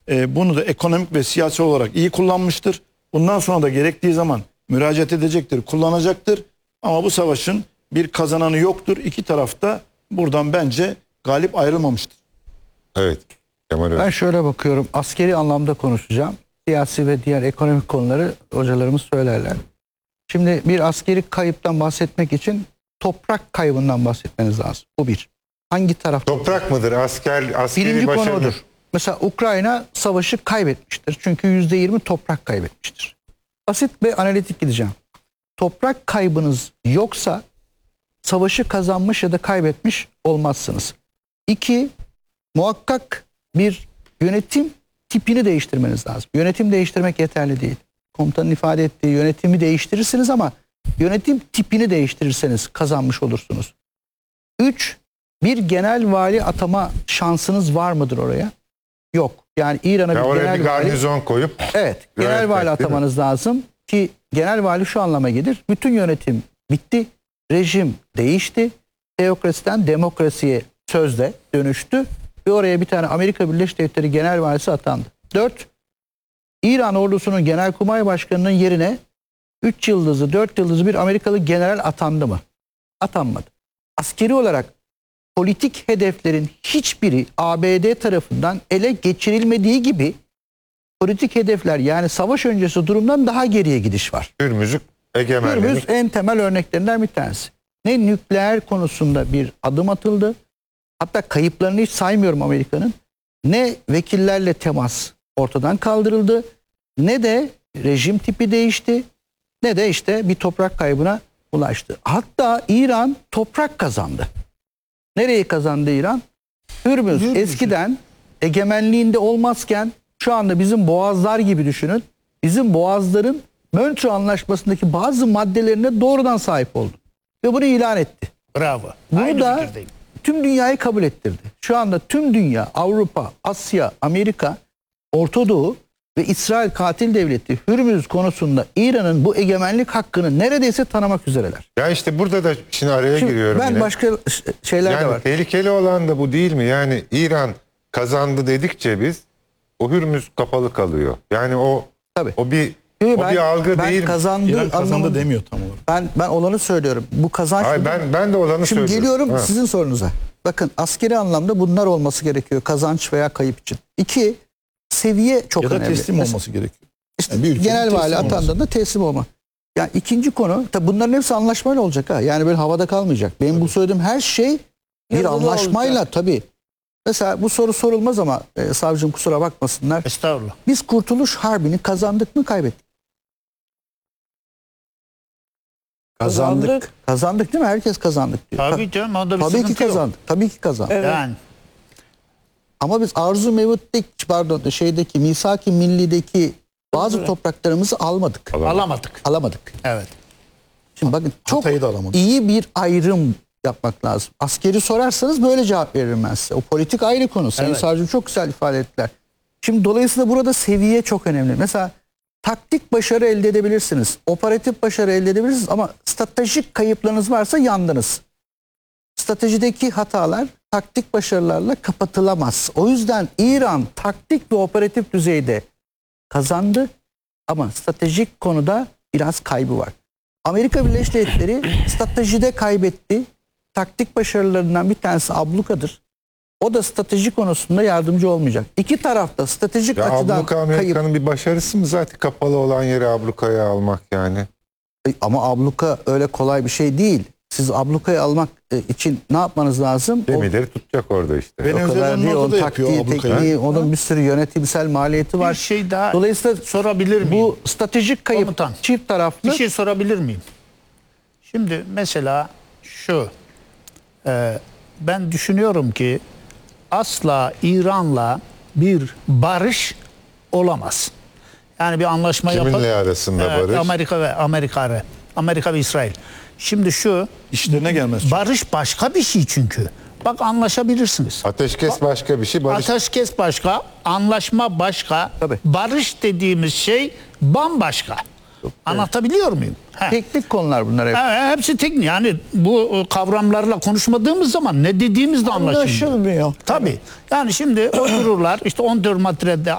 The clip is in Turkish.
bunu da ekonomik ve siyasi olarak iyi kullanmıştır. Bundan sonra da gerektiği zaman müracaat edecektir, kullanacaktır. Ama bu savaşın bir kazananı yoktur. İki taraf da buradan bence galip ayrılmamıştır. Evet. Kemal Ben şöyle bakıyorum. Askeri anlamda konuşacağım. Siyasi ve diğer ekonomik konuları hocalarımız söylerler. Şimdi bir askeri kayıptan bahsetmek için toprak kaybından bahsetmeniz lazım. Bu bir. Hangi taraf? Toprak mıdır? Askeri Birinci konu başarı. odur. Mesela Ukrayna savaşı kaybetmiştir. Çünkü %20 toprak kaybetmiştir. Basit ve analitik gideceğim. Toprak kaybınız yoksa savaşı kazanmış ya da kaybetmiş olmazsınız. İki, muhakkak bir yönetim tipini değiştirmeniz lazım. Yönetim değiştirmek yeterli değil. Komutanın ifade ettiği yönetimi değiştirirsiniz ama yönetim tipini değiştirirseniz kazanmış olursunuz. Üç, bir genel vali atama şansınız var mıdır oraya? Yok. Yani İran'a bir Oraya genel bir garnizon vali, koyup evet, genel vali atamanız lazım ki genel vali şu anlama gelir. Bütün yönetim bitti. Rejim değişti. Teokrasiden demokrasiye sözde dönüştü ve oraya bir tane Amerika Birleşik Devletleri genel valisi atandı. 4. İran ordusunun genelkurmay başkanının yerine 3 yıldızlı, 4 yıldızlı bir Amerikalı general atandı mı? Atanmadı. Askeri olarak politik hedeflerin hiçbiri ABD tarafından ele geçirilmediği gibi politik hedefler, yani savaş öncesi durumdan daha geriye gidiş var. Hürmüz'ü egemenliğini. Hürmüz en temel örneklerinden bir tanesi. Ne nükleer konusunda bir adım atıldı. Hatta kayıplarını hiç saymıyorum Amerika'nın. Ne vekillerle temas ortadan kaldırıldı. Ne de rejim tipi değişti. Ne de işte bir toprak kaybına ulaştı. Hatta İran toprak kazandı. Nereyi kazandı İran? Hürmüz eskiden egemenliğinde olmazken şu anda bizim boğazlar gibi düşünün. Bizim boğazların Montreux Anlaşması'ndaki bazı maddelerine doğrudan sahip oldu. Ve bunu ilan etti. Bravo. Bunu Aynı da fikirdeyim. tüm dünyayı kabul ettirdi. Şu anda tüm dünya, Avrupa, Asya, Amerika, Orta Doğu ve İsrail katil devleti Hürmüz konusunda İran'ın bu egemenlik hakkını neredeyse tanımak üzereler. Ya işte burada da şimdi araya giriyorum Ben yine. başka şeyler de Yani var. tehlikeli olan da bu değil mi? Yani İran kazandı dedikçe biz o Hürmüz kapalı kalıyor. Yani o Tabii. o bir Ben algı değil mi? kazandı, İran kazandı anlamında- demiyor tam olarak. Ben olanı söylüyorum. Bu kazanç. Hayır, ben de olanı Şimdi söylüyorum. geliyorum Ha. sizin sorunuza. Bakın askeri anlamda bunlar olması gerekiyor. Kazanç veya kayıp için. İki, seviye çok Ya da önemli. teslim Mesela olması gerekiyor. işte Yani bir ülkenin genel vali teslim olması. atandığında teslim olma. Yani ikinci konu, tabi bunların hepsi anlaşmayla olacak ha. Yani böyle havada kalmayacak. Benim bu söylediğim her şey bir Yazılı anlaşmayla olacak. tabii. Mesela bu soru sorulmaz ama savcım kusura bakmasınlar. Estağfurullah. Biz Kurtuluş Harbi'ni kazandık mı kaybettik? Kazandık. Kazandık değil mi? Herkes kazandık diyor. Tabii canım, onda bir Tabii ki sıkıntı yok. kazandık. Tabii ki kazandık. Yani Ama biz Arzu Mevut'taki şeydeki Misak-ı Milli'deki bazı topraklarımızı almadık. alamadık. Alamadık. Evet. Şimdi bakın çok Hatay'ı da alamadık. iyi bir ayrım yapmak lazım. Askeri sorarsanız böyle cevap veririm ben size. O politik ayrı konu. Sayın Evet. Savcım çok güzel ifade ettiler. Şimdi dolayısıyla burada seviye çok önemli. Mesela taktik başarı elde edebilirsiniz. Operatif başarı elde edebilirsiniz ama stratejik kayıplarınız varsa yandınız. Stratejideki hatalar taktik başarılarla kapatılamaz. O yüzden İran taktik ve operatif düzeyde kazandı ama stratejik konuda biraz kaybı var. Amerika Birleşik Devletleri stratejide kaybetti. Taktik başarılarından bir tanesi ablukadır. O da strateji konusunda yardımcı olmayacak. İki tarafta stratejik Ya açıdan abluka kayıp. Amerika'nın bir başarısı mı zaten kapalı olan yeri ablukaya almak yani? Ama abluka öyle kolay bir şey değil. Siz ablukayı almak için ne yapmanız lazım? O Gemileri tutacak orada işte. Benim- o kadar Venezuela'nın değil. orada Onun da yapıyor taktiği, ablukayı. tekniği, onun bir sürü yönetimsel maliyeti var. Bir şey daha Dolayısıyla sorabilir miyim? bu stratejik kayıp Komutan, çift taraflı. Bir şey sorabilir miyim? Şimdi mesela şu, ben düşünüyorum ki asla İran'la bir barış olamaz. Yani bir anlaşma Kiminle arasında barış? Amerika ve İsrail. Şimdi şu, İşlerine gelmez. barış başka bir şey çünkü. Bak, anlaşabilirsiniz. Ateşkes başka bir şey. Barış Ateşkes başka, anlaşma başka. Tabii. Barış dediğimiz şey bambaşka. Anlatabiliyor muyum? He. Teknik konular bunlar hep. Hepsi teknik. Yani bu kavramlarla konuşmadığımız zaman ne dediğimiz de anlaşılmıyor. Anlaşılmıyor. Tabii. Yani şimdi otururlar işte 14 maddede